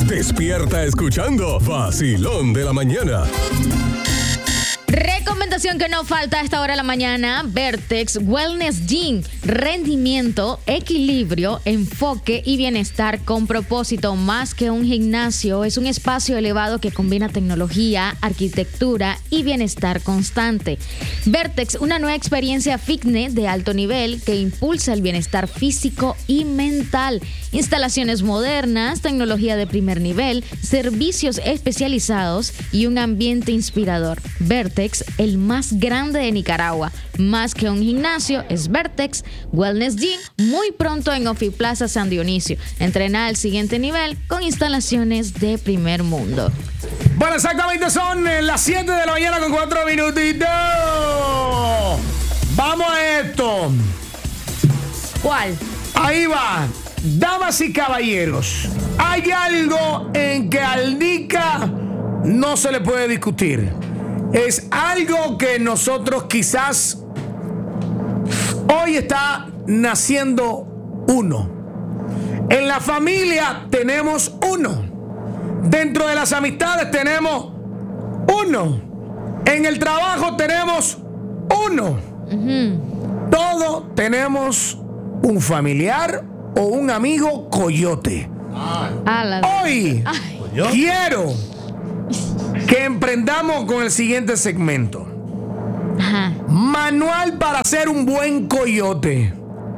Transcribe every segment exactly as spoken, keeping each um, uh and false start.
Despierta escuchando Vacilón de la Mañana. Recomendación que no falta a esta hora de la mañana: Vertex Wellness Gym. Rendimiento, equilibrio, enfoque y bienestar con propósito. Más que un gimnasio, es un espacio elevado que combina tecnología, arquitectura y bienestar constante. Vertex, una nueva experiencia fitness de alto nivel que impulsa el bienestar físico y mental. Instalaciones modernas, tecnología de primer nivel, servicios especializados y un ambiente inspirador. Vertex, el más grande de Nicaragua. Más que un gimnasio, es Vertex Wellness Gym, muy pronto en Ofiplaza San Dionisio. Entrena al siguiente nivel con instalaciones de primer mundo. Bueno, exactamente son las siete de la mañana con cuatro minutitos. Vamos a esto. ¿Cuál? Ahí va. Damas y caballeros, hay algo en que al Nica no se le puede discutir. Es algo que nosotros quizás hoy está naciendo uno. En la familia tenemos uno. Dentro de las amistades tenemos uno. En el trabajo tenemos uno. Uh-huh. Todos tenemos un familiar o un amigo coyote. Ay. Hoy Ay. quiero que emprendamos con el siguiente segmento. Ajá. Manual para ser un buen coyote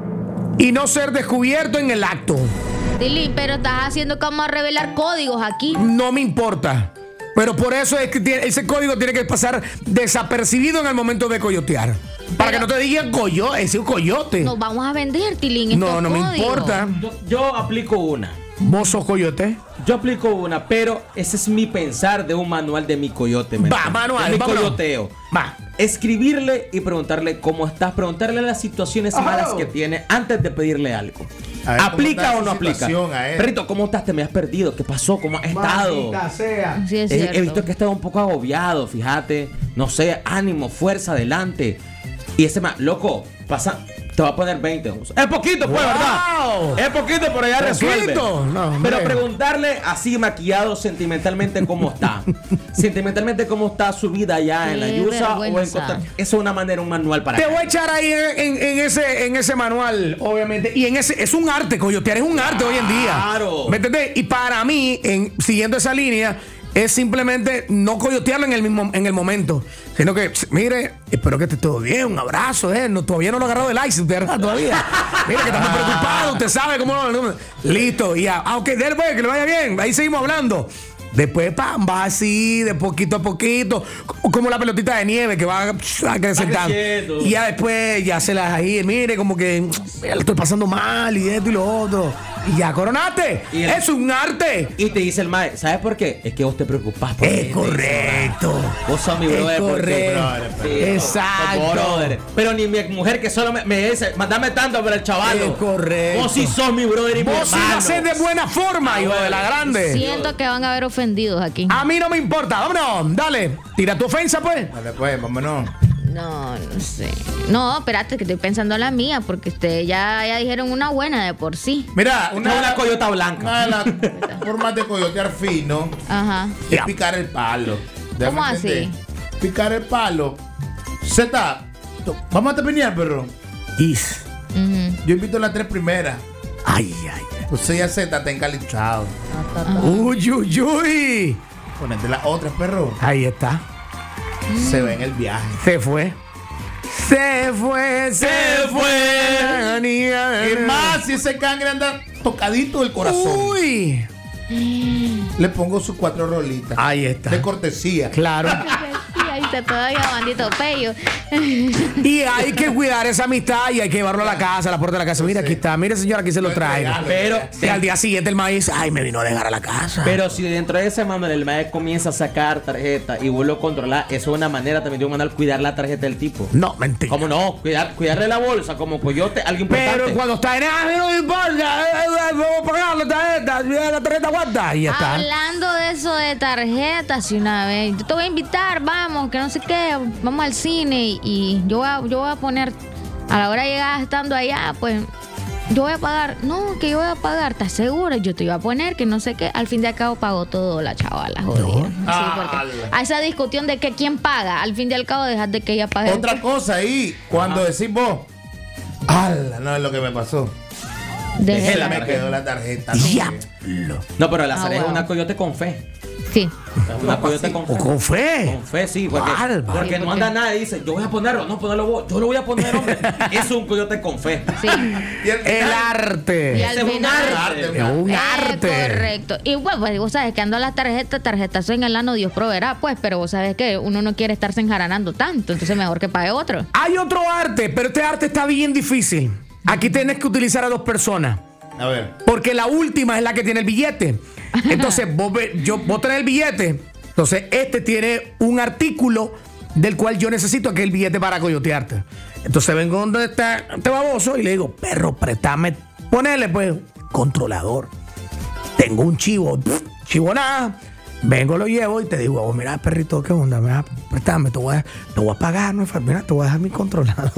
y no ser descubierto en el acto. Tilín, pero estás haciendo como revelar códigos aquí. No me importa, pero por eso es que tiene, ese código tiene que pasar desapercibido en el momento de coyotear. Para pero, que no te digan coyote, es un coyote. Nos vamos a vender, Tilín. No, no códigos. me importa. Yo, yo aplico una. ¿Vos sos coyote? Yo aplico una, pero ese es mi pensar de un manual de mi coyote. Va, entiendes? Manual, de mi vámonos. coyoteo. Va. Escribirle y preguntarle cómo estás, preguntarle las situaciones oh. malas que tiene antes de pedirle algo. Ver, ¿aplica o no aplica? Perrito, ¿cómo estás? ¿Te me has perdido? ¿Qué pasó? ¿Cómo has estado? Sea. Sí, es he, he visto que has estado un poco agobiado, fíjate. No sé, ánimo, fuerza, adelante. Y ese más, loco, pasa, te va a poner veinte. Es poquito, pues, wow. ¿verdad? Es poquito, pero ya resuelve. No, pero preguntarle así maquillado sentimentalmente cómo está. Sentimentalmente cómo está su vida allá en la Yusa o en Costa. Eso es una manera, un manual para Te acá. voy a echar ahí en, en, en, ese, en ese manual, obviamente. Y en ese, es un arte, coyotear es un arte claro. hoy en día. Claro. ¿Me entendés? Y para mí, en, siguiendo esa línea, es simplemente no coyotearlo en el mismo en el momento, sino que, mire, espero que esté todo bien, un abrazo, eh, no, todavía no lo he agarrado del ice, usted agarra todavía. Mira que está muy preocupado, usted sabe cómo no, listo, y ya, aunque después que le vaya bien, ahí seguimos hablando. Después, pam, va así, de poquito a poquito, como la pelotita de nieve que va acrecentando. Y ya después, ya se las ahí, mire, como que mira, lo estoy pasando mal y esto y lo otro. Y ya coronaste. Y el, es un arte. Y te dice el mae, ¿sabes por qué? Es que vos te preocupás por Es correcto. Vos sos mi brother. Es correcto. Brother, sí, exacto. Brother. Pero ni mi mujer que solo me, me dice, mandame tanto para el chaval. Es correcto. Vos sí sos mi brother y vos mi hermano. Vos sí lo haces de buena forma, ah, hijo bueno. de la grande. Siento que van a haber ofendidos aquí. A mí no me importa. Vámonos, dale. Tira tu ofensa, pues. Dale, pues, vámonos. No, no sé. No, espérate, que estoy pensando en la mía, porque ustedes ya, ya dijeron una buena de por sí. Mira, una, una coyota blanca. Una de las formas de coyotear fino Ajá. es yeah. picar el palo. ¿Cómo así? Picar el palo. Zeta, vamos a terminar, perro. Is. Uh-huh. Yo invito a las tres primeras. Ay, ay. Pues ya Z está encalichado. Uy, uy, uy. Ponete las otras, perro. Ahí está. Se ve en el viaje. Se fue. Se fue, se, se fue. Y más, si ese cangre anda tocadito del corazón. Uy. Le pongo sus cuatro rolitas. Ahí está. De cortesía. Claro. Ahí está todavía bandito pello. Y hay que cuidar esa amistad y hay que llevarlo a la casa, a la puerta de la casa. Mira, aquí está. Mire, señora, aquí se lo traigo. Pero y al día siguiente el maíz, ay, me vino a dejar a la casa. Pero si dentro de ese manual el maíz comienza a sacar tarjeta y vos lo controlás, eso es una manera también de un manual cuidar la tarjeta del tipo. No, mentira. ¿Cómo no? Cuidar, cuidarle la bolsa como coyote, algo importante. Pero cuando está en ah, no me importa, vamos a pagar la tarjeta, la tarjeta aguanta y ya está. Hablando de eso de tarjetas, si una vez, yo te voy a invitar, vamos, que no sé qué, vamos al cine y yo voy a, yo voy a poner, a la hora de llegar estando allá, pues yo voy a pagar. No, que yo voy a pagar. ¿Estás segura? Yo te iba a poner que no sé qué. Al fin de al cabo pagó todo la chavala, jodida. No. Sí, Ah, porque a esa discusión de que quién paga, al fin de al cabo dejas de que ella pague. Otra cosa ahí, cuando decís vos, ala, no es lo que me pasó. Dejé la Me tarjeta. quedó la tarjeta. Diablo. No, pero la Ah, Zaret es bueno. una coyote con fe. Sí. Es una coyote con fe. O con fe. Con fe, sí, porque, Bárbaro. porque Sí, no porque- anda nada y dice, yo voy a ponerlo, no, ponerlo vos, yo lo voy a poner, hombre. Es un coyote con fe. Sí. Y al El final, arte. Y al Ese es un final- arte. Es un Eh, arte. correcto. Y bueno, pues vos sabes que ando a las tarjetas, tarjetazo en el ano, Dios proveerá, pues, pero vos sabes que uno no quiere estarse enjaranando tanto, entonces mejor que pague otro. Hay otro arte, pero este arte está bien difícil. Aquí tienes que utilizar a dos personas. a ver. Porque la última es la que tiene el billete. Entonces, vos, ve- yo, vos tenés el billete. Entonces, este tiene un artículo del cual yo necesito que es el billete para coyotearte. Entonces, vengo donde está este baboso y le digo, perro, préstame. Ponele, pues, controlador. Tengo un chivo. Pff, chivo nada. Vengo, lo llevo y te digo, oh, mira, perrito, ¿qué onda? Mira, préstame, te voy a, te voy a pagar, no es fa- mira, te voy a dejar mi controlador.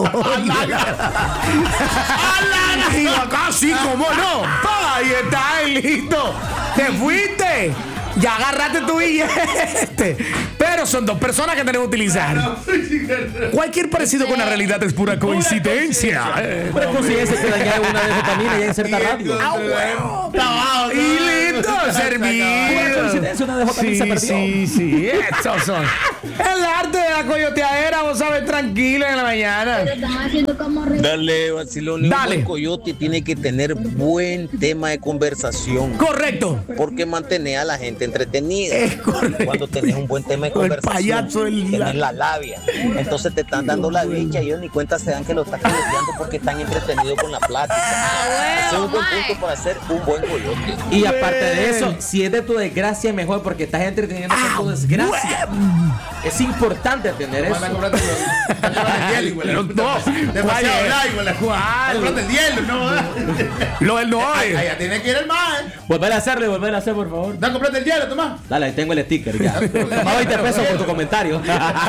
Y yo acá sí, ¿cómo no? Pa, ahí está, y listo. Te fuiste. Ya agarraste tu billete. Pero son dos personas que tenemos que utilizar. Cualquier parecido con la realidad es pura coincidencia. Eh, Pero coincidencia que dañar una de vitamina y inserta radio. ¡Ah, huevo! Y listo, Pura servido. coincidencia, una de J mil se Sí, perdió. sí, sí, estos son. El arte de la coyoteadera, vos sabes, tranquilo en la mañana. Dale, vacilón. Dale. Un buen coyote tiene que tener buen tema de conversación. Correcto. Porque mantener a la gente entretenida. Es correcto. Cuando tenés un buen tema de El conversación, payaso del- tenés la labia. Entonces te están dando la dicha y ellos ni cuenta se dan que lo estás coyoteando porque están entretenidos con la plática. Ese es un buen punto para hacer un buen coyote. Y aparte de eso, si es de tu desgracia, mejor porque estás entreteniendo con tu desgracia. Es importante tener eso. Manda a comprarte el- manda a comprarte el hielo, güey. No, no. Demasiado ¿Cuál es? like, güey. ¿Cuál? Comprate el hielo, no. Lo del no Ay, es. Allá tiene que ir el más. Volver a hacerlo y volver a hacer, por favor. Da, comprate el hielo, Tomás. Dale, ahí tengo el sticker ya. Toma veinte pesos por tu comentario.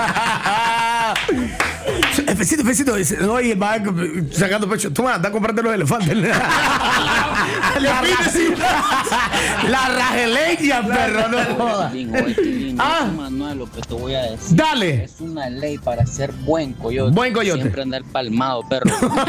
Fecito, fecito, dice, no, y el va sacando pecho. Toma, anda a comprarte los elefantes. la, ra- la rajeleña, perro, no jodas. Ah. Manuel, lo que te voy a decir. Dale. Es una ley para ser buen coyote. Buen coyote. Siempre andar palmado, perro.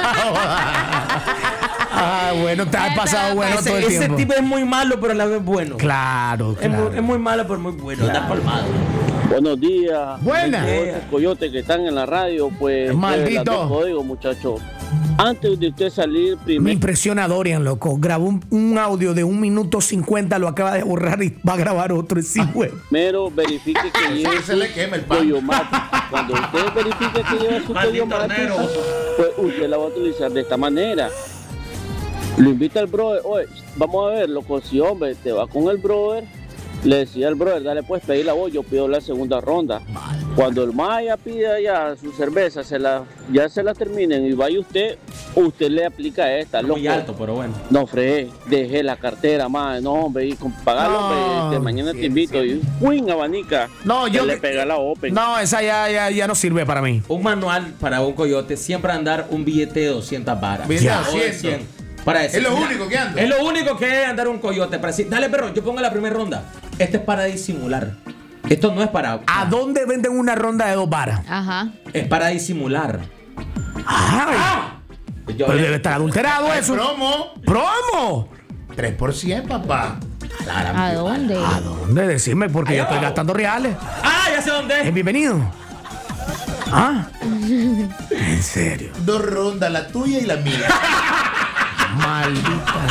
Ah, bueno, te has pasado bueno todo el Ese, ese tiempo. tipo es muy malo, pero a la vez bueno. Claro, Es, muy, claro. es muy malo, pero muy bueno. Está palmado. Buenos días. Buena. Estos coyotes que están en la radio, pues. Maldito. las dos códigos, muchachos. Antes de usted salir, Me primero. impresiona Dorian, loco. Grabó un, un audio de un minuto cincuenta, lo acaba de borrar y va a grabar otro. Sí, güey. Primero verifique que lleve Se le su quema el pan. coyomático. Cuando usted verifique que lleva su Maldito coyomático, nero. pues usted la va a utilizar de esta manera. Lo invita al brother, oye, vamos a ver, loco, si hombre te va con el brother, le decía al brother, dale pues, pedí la voz, yo pido la segunda ronda. Cuando el Maya pida ya su cerveza, se la, ya se la terminen y vaya usted, usted le aplica esta, Está loco. muy alto, pero bueno. No, Fred, dejé la cartera, más, no, hombre, y con pagarlo, No, hombre, de mañana te invito, y win abanica, No, yo- que le pega la open. No, esa ya, ya, ya no sirve para mí. Un manual para un coyote, siempre andar un billete de doscientas varas. Billete de O de doscientos. cien. Para decir, Es lo mira, único que anda. Es lo único que es andar un coyote. Para decir, dale, perro, yo pongo la primera ronda. Este es para disimular. Esto no es para. ¿A dónde venden una ronda de dos varas? Ajá. Es para disimular. Ay, Yo pero le- debe estar adulterado eso. Promo. ¡Promo! tres por cien, papá. ¿A dónde? ¿A dónde? Decime, porque Ahí yo estoy abajo. gastando reales. Ah, ya sé dónde Es es. bienvenido. ¿Ah? En serio. Dos rondas, la tuya y la mía. Maldita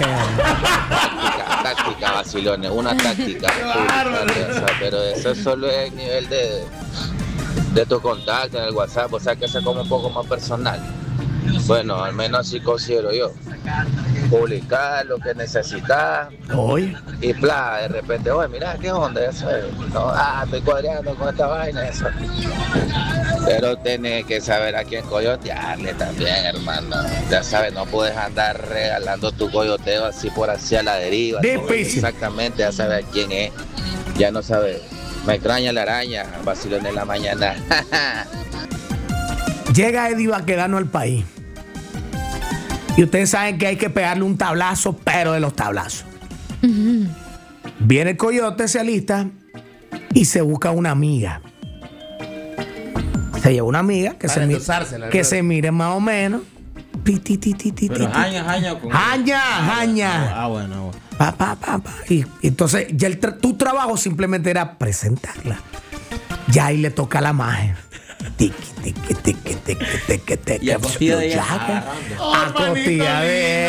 sea. Táctica, táctica, vacilones, una táctica. O sea, pero eso solo es el nivel de, de tu contacto en el WhatsApp, o sea que eso es como un poco más personal. Bueno, al menos así considero yo. Publicar lo que necesitas Hoy. y bla, de repente, oye, mira, ¿qué onda? Eso es, no, ah, estoy cuadreando con esta vaina, eso. Pero tenés que saber a quién coyotearle también, hermano. Ya sabes, no puedes andar regalando tu coyoteo así por así a la deriva. Difícil. Exactamente, ya sabes a quién es. Ya no sabes. Me extraña la araña, vacilón en la mañana. Llega Eddie Baquedano al país. Y ustedes saben que hay que pegarle un tablazo, pero de los tablazos. Uh-huh. Viene el coyote, se alista y se busca una amiga. Se lleva una amiga que, se, mi- que se mire más o menos. Pero jaña, jaña. Con jaña, jaña. Ah, bueno, bueno. Pa, pa, pa, pa. Y, y entonces ya el tra- tu trabajo simplemente era presentarla. Ya ahí le toca a la magia. Tiqui, tiqui, tiqui, tiqui, tiqui, tiqui. Y a costilla de ella. A costilla de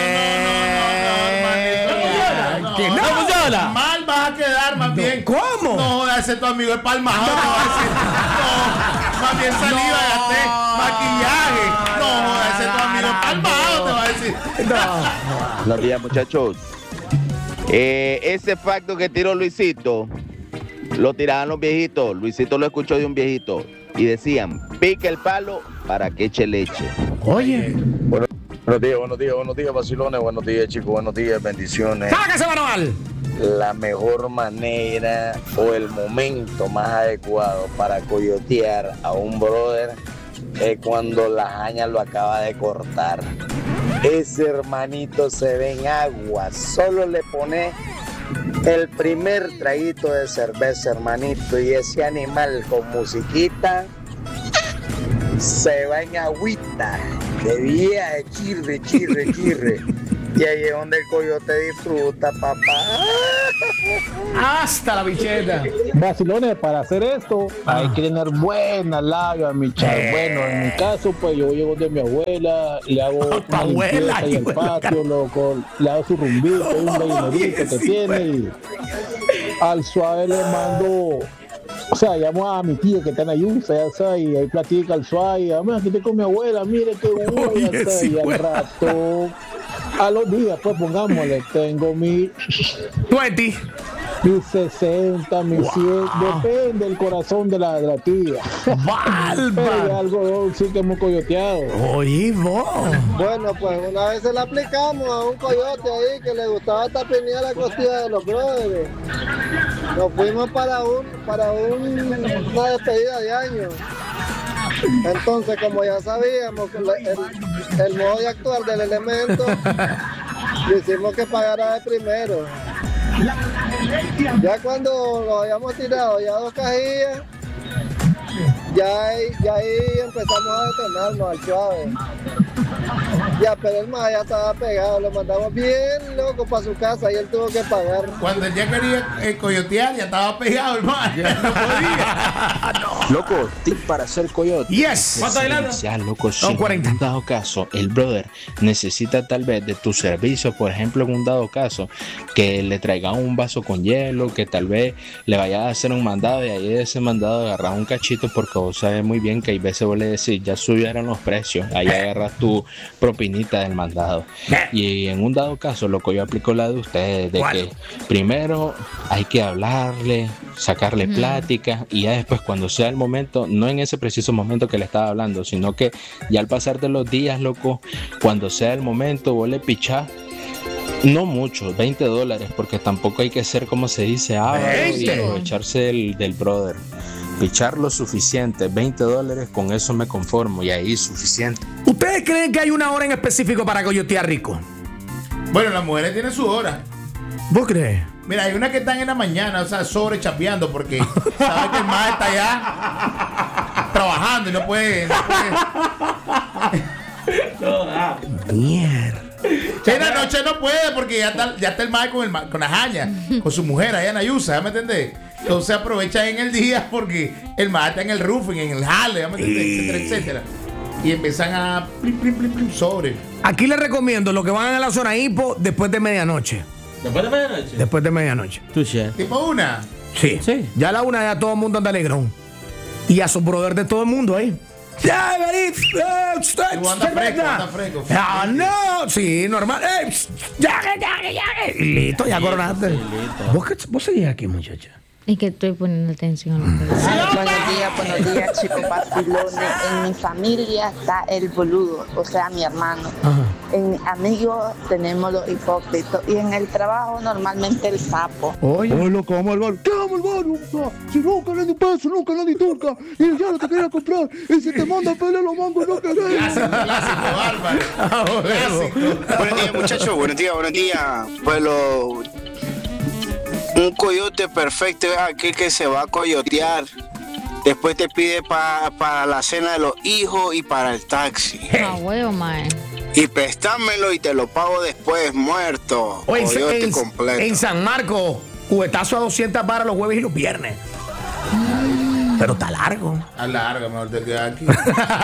ella. No funciona. Mal vas a quedar, más bien. ¿Cómo? No jodas, ese tu amigo es palmado. No, no, más bien saliva, gasté maquillaje. No jodas, ese tu amigo es palmado, te va a decir. No. Buenos días, muchachos. Eh, ese facto que tiró Luisito, lo tiraban los viejitos. Luisito lo escuchó de un viejito. Y decían, pica el palo para que eche leche. Oye. Bueno, buenos días, buenos días, buenos días, vacilones. Buenos días, chicos, buenos días, bendiciones. ¡Sáquese, manual! La mejor manera o el momento más adecuado para coyotear a un brother es cuando la jaña lo acaba de cortar. Ese hermanito se ve en agua. Solo le pone el primer traguito de cerveza, hermanito, y ese animal con musiquita se va en agüita, de viaje, chirre, chirre, chirre. Y ahí es donde el coyote disfruta, papá. Hasta la bicheta. Vacilones, para hacer esto ah. hay que tener buena labia, mi chavo. Eh. Bueno, en mi caso, pues yo llego de mi abuela, le hago una limpieza ahí al patio, loco, le hago su rumbito, un gallinerito que tiene y al suave le mando. O sea, llamo a mi tía que está en Ayusa, ya sabes, y ahí platica al suave, además aquí estoy con mi abuela, mire qué bueno, ya sabes, y al rato, a los días, pues pongámosle, tengo mi veinte, mi sesenta, mi cien, depende del corazón de la, de la tía. Pero algo sí que hemos coyoteado. Oye, vos. Bueno, pues una vez se la aplicamos a un coyote ahí que le gustaba tapinear la costilla de los brothers. Nos fuimos para un para un, una despedida de año. Entonces, como ya sabíamos el, el, el modo de actuar del elemento, le hicimos que pagara de primero. Ya cuando lo habíamos tirado ya dos cajillas, ya ahí, ya ahí empezamos a detenernos al suave. Ya, pero el más ya estaba pegado, lo mandamos bien loco para su casa y él tuvo que pagar. Cuando él ya quería eh, coyotear, ya estaba pegado el más, ya no podía. No. Loco, tip para hacer coyote. Yes. ¿Cuánto adelante? Loco, si no, cuarenta. En un dado caso, el brother necesita tal vez de tu servicio, por ejemplo, en un dado caso, que le traigan un vaso con hielo, que tal vez le vaya a hacer un mandado y ahí de ese mandado agarrar un cachito, porque vos sabes muy bien que hay veces vos le decís, ya subieron los precios, ahí agarras tu propinita del mandado. Y en un dado caso, loco, yo aplico la de ustedes, de ¿cuál? Que primero hay que hablarle, sacarle mm. plática, y ya después cuando sea el momento, no en ese preciso momento que le estaba hablando, sino que ya al pasar de los días, loco, cuando sea el momento, vos le pichás. No mucho, veinte dólares, porque tampoco hay que ser, como se dice, avaro y aprovecharse del, del brother. Pichar lo suficiente, veinte dólares, con eso me conformo y ahí suficiente. ¿Ustedes creen que hay una hora en específico para coyotear rico? Bueno, las mujeres tienen su hora. ¿Vos crees? Mira, hay unas que están en la mañana, o sea, sobre chapeando, porque sabe que el más está allá trabajando y no puede. No puede. No, mierda. En la noche no puede porque ya está, ya está el mae con, el, con la jaña, con su mujer allá en Ayusa, ¿me entendés? Entonces aprovecha en el día porque el mae está en el roofing, en el jale, ¿me entendés? Etcétera, etcétera. Y empiezan a plim, plim, plim, plim, sobre. Aquí les recomiendo los que van a la zona hipo después de medianoche. ¿Después de medianoche? Después de medianoche. ¿Tú sí? ¿Tipo una? Sí. sí. Ya a la una ya todo el mundo anda alegrón. Y a su brother de todo el mundo ahí. ¡Ya, venid! ¡Anda fresco, anda fresco! ¡Ah, no! Sí, normal. ¡Eh! ¡Ya, ya, ya! Listo, ya coronaste. ¿Vos, vos seguís aquí, muchacha? Es que estoy poniendo atención a lo que dice. Buenos días, buenos días, chicos vacilones. En mi familia está el boludo, o sea, mi hermano. Ajá. en amigos tenemos los hipócritas y en el trabajo normalmente el sapo. Oye, oh, loco, vamos al bar. ¿Qué vamos al bar? O sea, si nunca nadie peso, nunca nadie turca. Y ya no te quería comprar. Y si te manda a pelear los mangos, no querés. Clásico, clásico, bárbaro. Ah, Clásico. Buenos días, muchachos. Buenos días, buenos días. Pueblo. Un coyote perfecto es aquel que se va a coyotear. Después te pide pa, para la cena de los hijos y para el taxi. Ah, huevo, mae. Y préstamelo y te lo pago después, muerto. Oye, Coyote en, completo. en San Marcos, cubetazo a doscientas varas los jueves y los viernes. Pero está largo. Está largo, mejor te quedas aquí.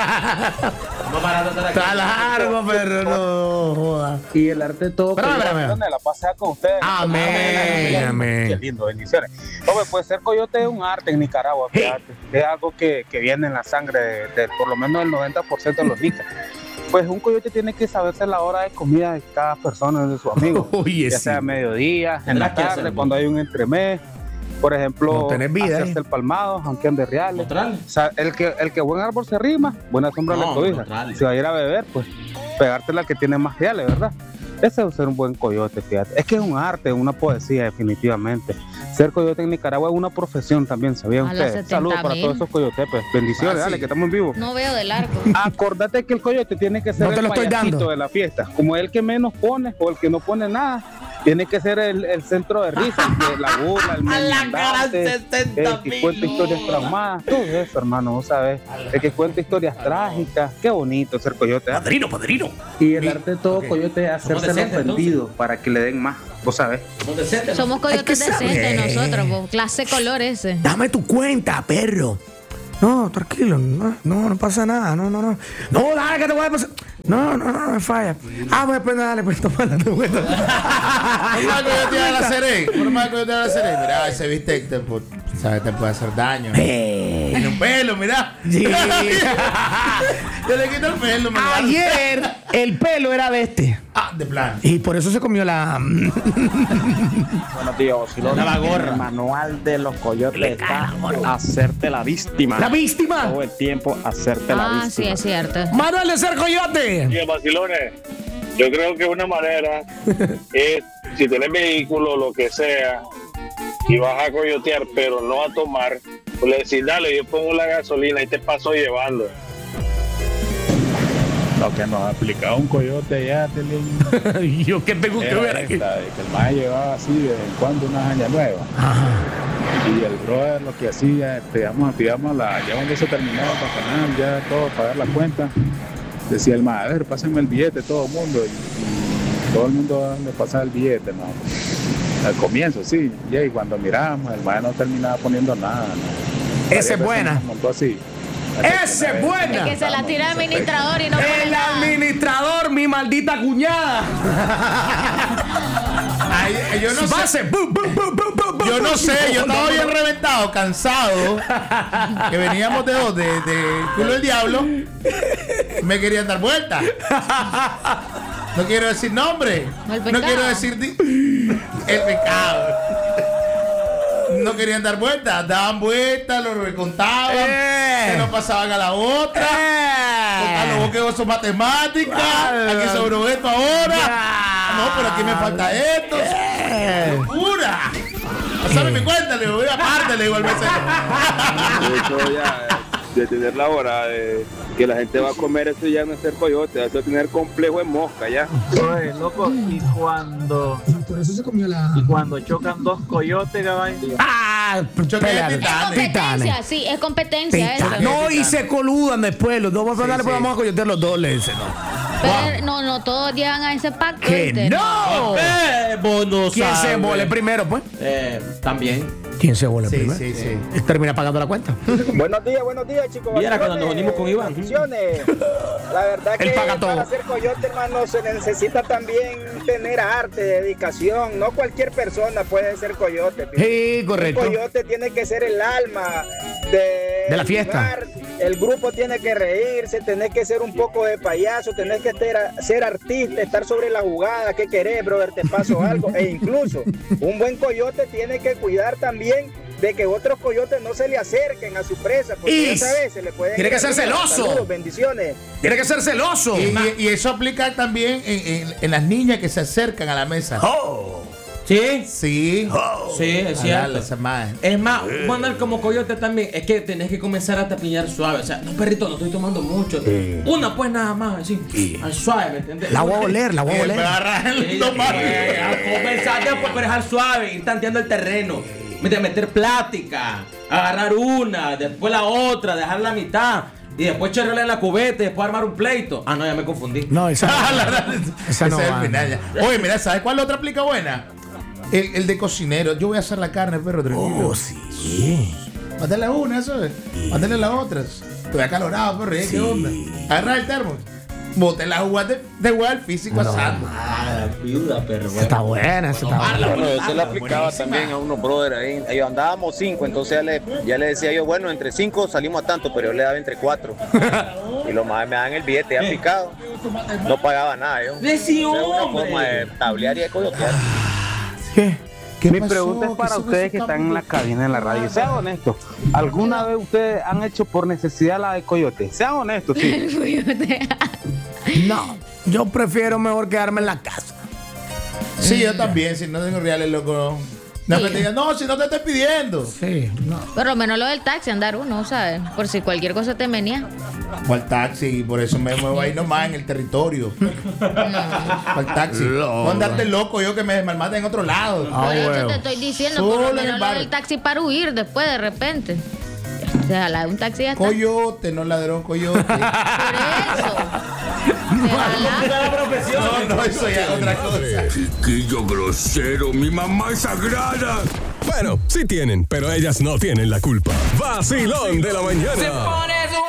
Está largo, pero no joda. Y el arte todo. Espérame, espérame. La pasea con ustedes. Amén, amén. Qué lindo, bendiciones. Hombre, pues ser coyote es un arte en Nicaragua, fíjate. Es algo que, que viene en la sangre de, de por lo menos el noventa por ciento de los nicas. Pues un coyote tiene que saberse la hora de comida de cada persona, de sus amigos. Oye, ya sí. sea a mediodía, en la tarde, cuando hay un entremés. Por ejemplo, No tenés vida, hacerse eh. el palmado, aunque ande reales. O sea, el que, el que buen árbol se rima, buena sombra No, le cobija. neutrales. Si va a ir a beber, pues pegarte la que tiene más reales, ¿verdad? Ese es ser un buen coyote, fíjate. Es que es un arte, una poesía, definitivamente. Ser coyote en Nicaragua es una profesión también, ¿sabían A las ustedes? setenta Saludos para mil. todos esos coyotepes. Bendiciones, Ah, dale, sí. que estamos en vivo. No veo de largo. Acordate que el coyote tiene que ser No te el lo estoy payasito dando. de la fiesta. Como el que menos pone o el que no pone nada. Tiene que ser el, el centro de risa, el de la burla, el mandante, el que cuenta historias traumadas, todo eso, hermano, vos sabés. El que cuenta historias trágicas. Qué bonito ser coyote. ¿eh? Padrino, padrino. Y el arte de todo Ok. coyote es Somos hacerse los decentes, vendidos para que le den más, vos sabés. Somos coyotes Hay que decentes saber. nosotros, po. Clase color ese. Dame tu cuenta, perro. No, tranquilo, no, no, no pasa nada, no, no, no. No, dale, que te voy a pasar. No, no, no, no me falla. Ah, pues, pues dale, pues toma tu cuenta. Forma de coyotear a la seré. Forma de coyotear a la seré. Mira, ese bistec te, pu- sabe, te puede hacer daño. Eh. Tiene un pelo, mira. Sí. Yo le quito el pelo, me lo dan. Ayer el pelo era de este. Ah, de plan. Y por eso se comió la. Buenos días, Oscilón. La gorra. El manual de los coyotes está hacerte la víctima. La víctima. Todo el tiempo hacerte la Ah, víctima. sí, es cierto. Manuel de ser coyote. Y vacilones, yo creo que una manera es, si tienes vehículo, lo que sea, y vas a coyotear, pero no a tomar, pues le decís, dale, yo pongo la gasolina y te paso llevando. Lo que nos aplicaba un coyote ya, Telín. Yo qué tengo que Era ver aquí. esta, de que el maestro llevaba así de vez en cuando una haña nueva. Y el brother lo que hacía, te íbamos, te íbamos a la, ya cuando se terminaba el bacanal, ya todo, pagar la cuenta, decía el maestro, a ver, pásenme el billete todo el mundo. Y, y todo el mundo le pasaba el billete, ¿no? Al comienzo, sí. Y cuando mirábamos, el maestro no terminaba poniendo nada, ¿no? Esa es buena. Nos montó así. Esa es buena. Es que se la tira el administrador y no pone El nada. administrador, mi maldita cuñada. Ay, yo no sé. Base. Bu, bu, bu, bu, bu, bu, Yo no bu. sé, yo No, estaba no, bien no. reventado, cansado. Que veníamos de dos, de, de culo del diablo. Me querían dar vuelta. No quiero decir nombre. El No pecado. quiero decir di- el pecado. No querían dar vueltas, daban vueltas, lo recontaban, Eh. se nos pasaban a la otra. Total, los boqueos son matemáticas. Aquí sobró esto ahora. No, pero aquí me falta esto. ¡Locura! Pásame mi cuenta, le voy aparte, le digo al mesero. De hecho, ya, de tener la hora de que la gente va a comer, eso ya no es ser coyote, eso es tener complejo en mosca, ya. Oye, loco, y cuando. Por eso se comió la. Y cuando chocan dos coyotes, cabal. Ah, Choque de espérate. Es titanes. competencia, sí, es competencia Titanes. eso. No, y se coludan después. Los dos van a Sí, darle, pues sí. vamos a coyotear los dos, le dicen. No. Pero no, no todos llegan a ese pacto. ¡Que ¿viste? no! Eh, vos no ¿Quién se sabes. vole primero, pues? Eh, también. ¿Quién se vole Sí, primero? sí, sí. Termina pagando la cuenta. Buenos días, buenos días, chicos. Viera cuando Vacilones, nos unimos con Iván. bendiciones. La verdad Él que paga todo. para ser coyote, hermano, se necesita también tener arte, dedicación. No cualquier persona puede ser coyote. Sí, correcto. El coyote tiene que ser el alma de, De la fiesta. lugar. El grupo tiene que reírse, tener que ser un poco de payaso, tener que ser, ser artista, estar sobre la jugada. ¿Qué querés, brother? Te paso algo. E incluso un buen coyote tiene que cuidar también de que otros coyotes no se le acerquen a su presa, porque Y esa vez se le puede. tiene que ser celoso. Saludos, bendiciones. Tiene que ser celoso. Y, y- y eso aplica también en, en- en las niñas que se acercan a la mesa. Oh. ¿Sí? Sí. Sí, es A cierto. darle esa madre. Es más, un andar como coyote también es que tenés que comenzar a tapiñar suave. O sea, no, perrito, no estoy tomando mucho. Una, pues nada más, así, al suave, ¿me entiendes? La voy a oler, la voy a Eh, oler. me agarras el tomate. A comenzar después, pero dejar suave, ir tanteando el terreno. Meter, meter plática, agarrar una, después la otra, dejar la mitad. Y después echarle en la cubeta y después armar un pleito. Ah, no, ya me confundí. No, esa Esa no es el va. final ya. Oye, mira, ¿sabes cuál otra aplica buena? El, el de cocinero. Yo voy a hacer la carne, perro, tranquilo. Oh, sí. Mándale una, eso es. Mándale las otras. Estoy acalorado, perro. ¿eh? ¿Qué onda? Agarra el termo. Bote la agua de, de jugar físico asando. Ah, viuda, perro. Está buena, esa está buena. Bueno, yo se lo aplicaba también a unos brothers ahí. Ellos andábamos cinco, entonces ya le, ya le decía yo, bueno, entre cinco salimos a tanto, pero yo le daba entre cuatro. Y los más me daban el billete ya aplicado. No pagaba nada yo. Decí, Es una hombre. forma de tablear y de coyotear. ¿Qué? Mi pregunta es para ustedes que están en la cabina de la radio. Sean honestos. ¿Alguna vez ustedes han hecho por necesidad la de coyote? Sean honestos, sí. No, yo prefiero mejor quedarme en la casa. Sí, yo también. Si no tengo reales, loco. No, Sí. que te digan, no, si no te estoy pidiendo. Sí, no. Por lo menos lo del taxi, andar uno, ¿sabes? Por si cualquier cosa te venía. O al taxi, por eso me muevo ahí nomás en el territorio. O al taxi. No andarte loco yo que me malmate en otro lado. Ah, Por eso bueno. te estoy diciendo, por Solo lo en el menos lo bar. del taxi para huir después de repente. O sea, la de un taxi ya está. Coyote, no ladrón, coyote. Por eso. No, no, eso ya es otra cosa. Chiquillo grosero, mi mamá es sagrada. Bueno, sí tienen, pero ellas no tienen la culpa. Vacilón de la mañana.